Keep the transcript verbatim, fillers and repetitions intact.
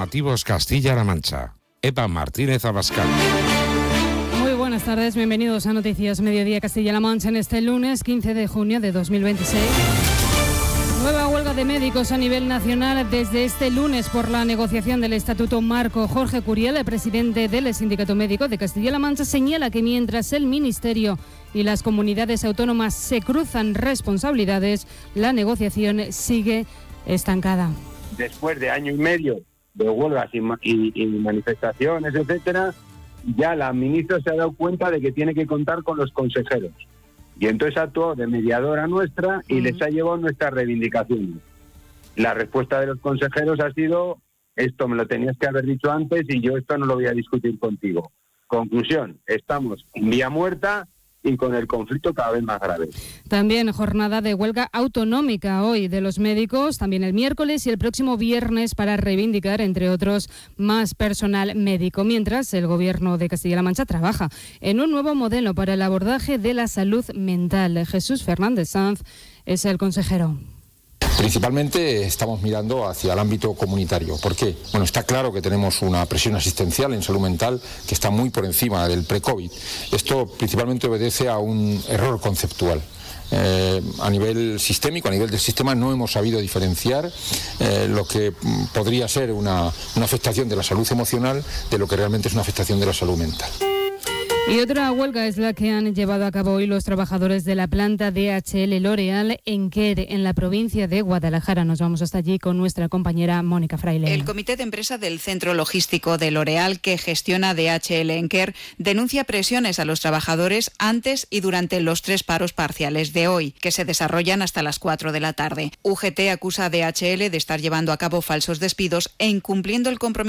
Informativos Castilla-La Mancha. Eva Martínez Abascal. Muy buenas tardes, bienvenidos a Noticias Mediodía Castilla-La Mancha en este lunes quince de junio de dos mil veintiséis. Nueva huelga de médicos a nivel nacional desde este lunes por la negociación del Estatuto Marco. Jorge Curiel, el presidente del Sindicato Médico de Castilla-La Mancha, señala que mientras el Ministerio y las comunidades autónomas se cruzan responsabilidades, la negociación sigue estancada. Después de año y medio de huelgas y, y, y manifestaciones, etcétera, ya la ministra se ha dado cuenta de que tiene que contar con los consejeros. Y entonces actuó de mediadora nuestra y uh-huh. les ha llevado nuestras reivindicaciones. La respuesta de los consejeros ha sido: esto me lo tenías que haber dicho antes y yo esto no lo voy a discutir contigo. Conclusión, estamos en vía muerta y con el conflicto cada vez más grave. También jornada de huelga autonómica hoy de los médicos, también el miércoles y el próximo viernes, para reivindicar, entre otros, más personal médico. Mientras, el Gobierno de Castilla-La Mancha trabaja en un nuevo modelo para el abordaje de la salud mental. Jesús Fernández Sanz es el consejero. Principalmente estamos mirando hacia el ámbito comunitario. ¿Por qué? Bueno, está claro que tenemos una presión asistencial en salud mental que está muy por encima del pre-COVID. Esto principalmente obedece a un error conceptual. Eh, a nivel sistémico, a nivel del sistema, no hemos sabido diferenciar eh, lo que podría ser una, una afectación de la salud emocional de lo que realmente es una afectación de la salud mental. Y otra huelga es la que han llevado a cabo hoy los trabajadores de la planta D H L L'Oréal en Quer, en la provincia de Guadalajara. Nos vamos hasta allí con nuestra compañera Mónica Fraile. El comité de empresa del centro logístico de L'Oréal, que gestiona D H L en Quer, denuncia presiones a los trabajadores antes y durante los tres paros parciales de hoy, que se desarrollan hasta las cuatro de la tarde. U G T acusa a D H L de estar llevando a cabo falsos despidos e incumpliendo el compromiso